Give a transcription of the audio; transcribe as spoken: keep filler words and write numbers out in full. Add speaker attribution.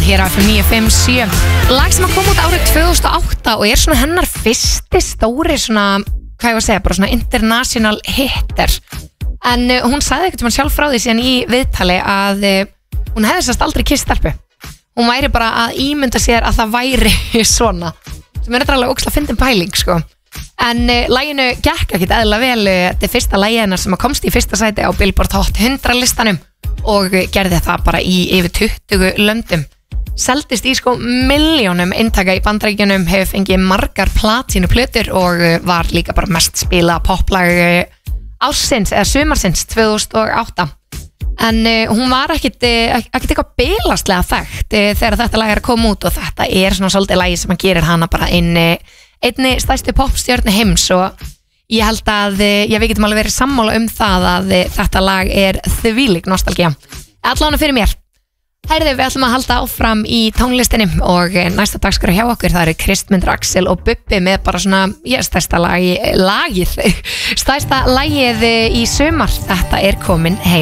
Speaker 1: hér á F M níu fimm sjö. Lag sem að koma út árið tvö þúsund og átta og er svona hennar fyrsti stóri svona, hvað ég var að segja, bara svona international hitter. En uh, hún sagði ekkert um hann sjálf frá því síðan í viðtali að uh, hún hefði sérst aldrei kysst stelpu. Hún væri bara að ímynda sér að það væri svona, sem er alveg ókslega fyndin pæling, sko. En uh, laginu gekk ekkert eðla vel. Þetta er fyrsta lagið hennar sem komst í fyrsta sæti á Billboard Hot hundrað listanum og gerði það bara í yfir tuttugu löndum. Seldist í sko milljónum eintaka í Bandaríkjunum, hefur fengið margar platínu plötur og var líka bara mest spila poplag ársins eða sumarsins tvö þúsund og átta. En uh, hún var ekkit, uh, ekkit eitthvað bilastlega þekkt uh, þegar þetta lag er að koma út og þetta er svona svolítið lagi sem að gerir hana bara inn uh, einni stærstu popstjörnu heims og ég held að ég við getum alveg verið sammála um það að þetta lag er þvílík nostalgía. Allavega fyrir mér. Herðu, við ætlum að halda áfram í tónlistinni og næsta dagskrá hjá okkur það eru Kristmundur Axel og Bubbi með bara svona, ég stærsta lagi, lagið, stærsta lagið í sumar. Þetta er komin heim.